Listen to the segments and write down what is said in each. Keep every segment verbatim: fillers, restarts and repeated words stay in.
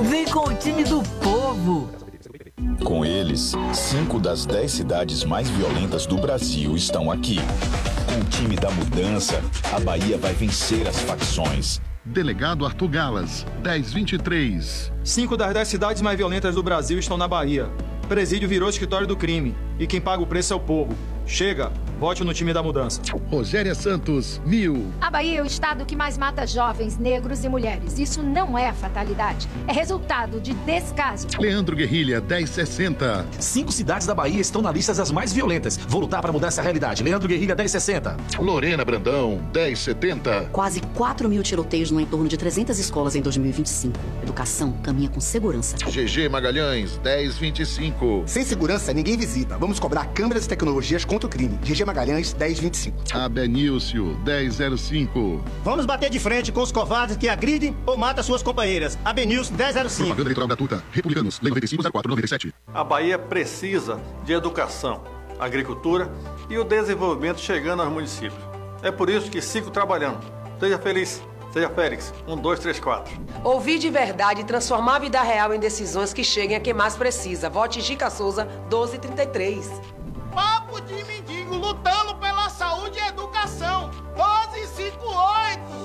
Vem com o time do povo. Com eles, cinco das dez cidades mais violentas do Brasil estão aqui. Com o time da mudança, a Bahia vai vencer as facções. Delegado Arthur Galas, dez vinte e três. Cinco das dez cidades mais violentas do Brasil estão na Bahia. Presídio virou escritório do crime. E quem paga o preço é o povo. Chega, vote no time da mudança. Rogéria Santos, mil. A Bahia é o estado que mais mata jovens, negros e mulheres. Isso não é fatalidade, é resultado de descaso. Leandro Guerrilha, dez sessenta. Cinco cidades da Bahia estão na lista das mais violentas. Vou lutar para mudar essa realidade. Leandro Guerrilha, dez sessenta. Lorena Brandão, dez setenta. Quase quatro mil tiroteios no entorno de trezentas escolas em dois mil e vinte e cinco. Educação caminha com segurança. G G Magalhães, dez vinte e cinco. Sem segurança, ninguém visita. Vamos cobrar câmeras e tecnologias contra o crime. G G Magalhães, dez vinte e cinco. Abenício, dez zero cinco. Vamos bater de frente com os covardes que agridem ou matam suas companheiras. Abenício, dez zero cinco. Propaganda eleitoral gratuita. Republicanos, Lei noventa e cinco zero quatro noventa e sete. A Bahia precisa de educação, agricultura e o desenvolvimento chegando aos municípios. É por isso que sigo trabalhando. Seja feliz. Seja Félix, um, dois, três, quatro. Ouvir de verdade e transformar a vida real em decisões que cheguem a quem mais precisa. Vote Gica Souza, doze trinta e três. Papo de mendigo lutando pela saúde e educação. doze cinquenta e oito.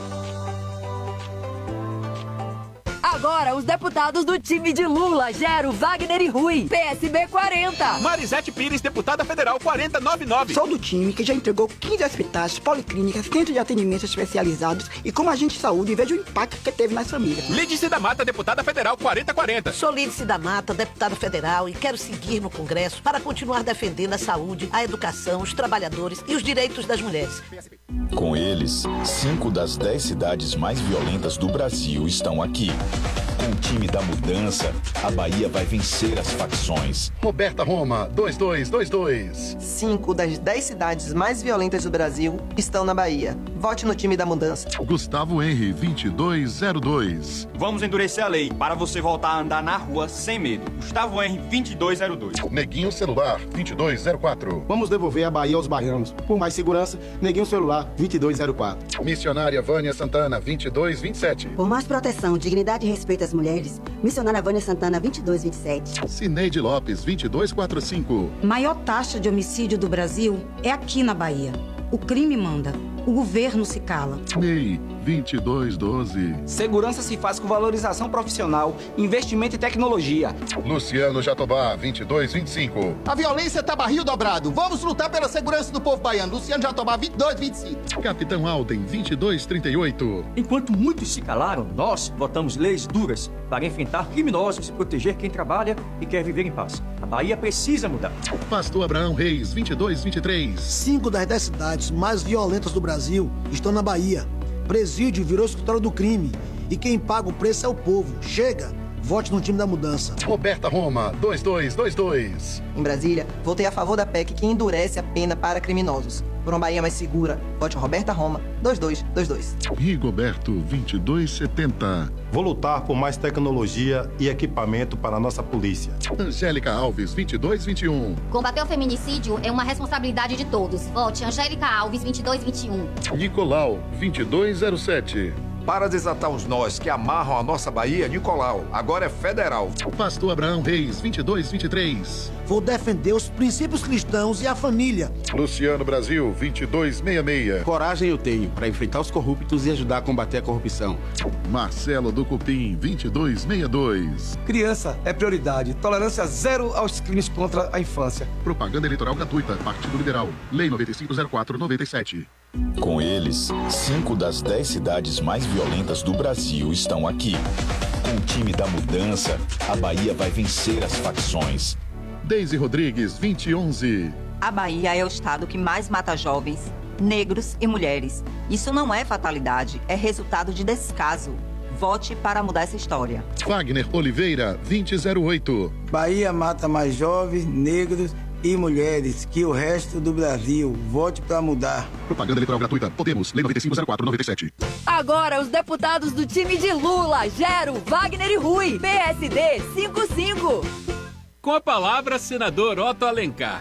Agora, os deputados do time de Lula, Gero, Wagner e Rui, P S B quarenta. Marisete Pires, deputada federal, quarenta noventa e nove. Sou do time que já entregou quinze hospitais, policlínicas, centros de atendimento especializados e como agente de saúde vejo o impacto que teve nas famílias. Lídice da Mata, deputada federal, quarenta quarenta. Sou Lídice da Mata, deputada federal e quero seguir no Congresso para continuar defendendo a saúde, a educação, os trabalhadores e os direitos das mulheres. Com eles, cinco das dez cidades mais violentas do Brasil estão aqui. Com o time da mudança, a Bahia vai vencer as facções. Roberta Roma, dois dois dois dois. Cinco das dez cidades mais violentas do Brasil estão na Bahia. Vote no time da mudança. Gustavo Henry, vinte e dois zero dois. Vamos endurecer a lei para você voltar a andar na rua sem medo. Gustavo Henry, vinte e dois zero dois. Neguinho Celular, vinte e dois zero quatro. Vamos devolver a Bahia aos baianos. Por mais segurança, Neguinho Celular, vinte e dois zero quatro. Missionária Vânia Santana, vinte e dois vinte e sete. Por mais proteção, dignidade e respeito às mulheres, Missionária Vânia Santana, vinte e dois vinte e sete. Cineide Lopes, vinte e dois quarenta e cinco. Maior taxa de homicídio do Brasil é aqui na Bahia. O crime manda, o governo se cala. Ney, vinte e dois doze. Segurança se faz com valorização profissional, investimento em tecnologia. Luciano Jatobá, vinte e dois vinte e cinco. A violência tá barril dobrado. Vamos lutar pela segurança do povo baiano. Luciano Jatobá, vinte e dois vinte e cinco. Capitão Alden, vinte e dois trinta e oito. Enquanto muitos se calaram, nós votamos leis duras para enfrentar criminosos e proteger quem trabalha e quer viver em paz. A Bahia precisa mudar. Pastor Abraão Reis, vinte e dois vinte e três. Cinco das dez cidades mais violentas do Brasil estão na Bahia. Presídio virou escritório do crime. E quem paga o preço é o povo. Chega! Vote no time da mudança. Roberta Roma, dois dois dois dois. Em Brasília, votei a favor da P E C que endurece a pena para criminosos. Por uma Bahia mais segura, vote Roberta Roma, dois dois dois dois. Rigoberto, vinte e dois setenta. Vou lutar por mais tecnologia e equipamento para a nossa polícia. Angélica Alves, vinte e dois vinte e um. Combater o feminicídio é uma responsabilidade de todos. Vote Angélica Alves, vinte e dois vinte e um. Nicolau, vinte e dois zero sete. Para desatar os nós que amarram a nossa Bahia, Nicolau, agora é federal. Pastor Abraão Reis, vinte e dois vinte e três. Vou defender os princípios cristãos e a família. Luciano Brasil, vinte e dois sessenta e seis. Coragem eu tenho para enfrentar os corruptos e ajudar a combater a corrupção. Marcelo do Cupim, vinte e dois sessenta e dois. Criança é prioridade. Tolerância zero aos crimes contra a infância. Propaganda eleitoral gratuita. Partido Liberal. Lei noventa e cinco zero quatro noventa e sete. Com eles, cinco das dez cidades mais violentas do Brasil estão aqui. Com o time da mudança, a Bahia vai vencer as facções. Deise Rodrigues, vinte e onze. A Bahia é o estado que mais mata jovens, negros e mulheres. Isso não é fatalidade, é resultado de descaso. Vote para mudar essa história. Wagner Oliveira, vinte zero oito. Bahia mata mais jovens, negros e mulheres que o resto do Brasil. Vote para mudar. Propaganda eleitoral gratuita. Podemos. Lei noventa e cinco zero quatro noventa e sete. Agora, os deputados do time de Lula, Gero, Wagner e Rui, P S D cinquenta e cinco. Com a palavra, senador Otto Alencar.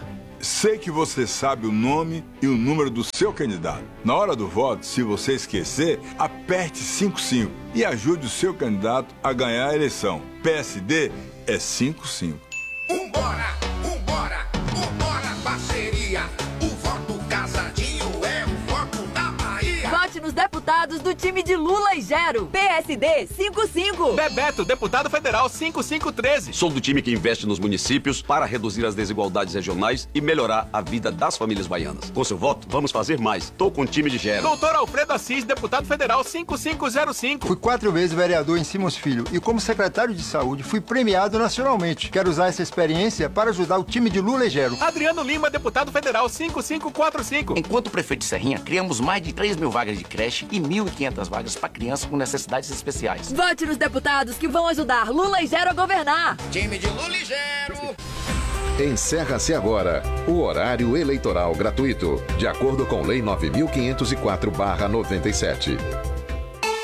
Sei que você sabe o nome e o número do seu candidato. Na hora do voto, se você esquecer, aperte cinco cinco e ajude o seu candidato a ganhar a eleição. P S D é cinco cinco. Vambora, vambora, vambora, parceria. O voto casadinho é o voto da Bahia. Vote nos deputados do time de Lula e Gero. P S D cinco cinco. Bebeto, deputado federal cinco cinco um três. Sou do time que investe nos municípios para reduzir as desigualdades regionais e melhorar a vida das famílias baianas. Com seu voto, vamos fazer mais. Tô com o time de Gero. Doutor Alfredo Assis, deputado federal cinco cinco zero cinco. Fui quatro vezes vereador em Simões Filho e como secretário de saúde fui premiado nacionalmente. Quero usar essa experiência para ajudar o time de Lula e Gero. Adriano Lima, deputado federal cinco cinco quatro cinco. Enquanto prefeito de Serrinha, criamos mais de três mil vagas de creche e mil e quinhentas vagas para crianças com necessidades especiais. Vote nos deputados que vão ajudar Lula e Gero a governar. Time de Lula e Gero. Encerra-se agora o horário eleitoral gratuito, de acordo com Lei nove mil quinhentos e quatro barra noventa e sete.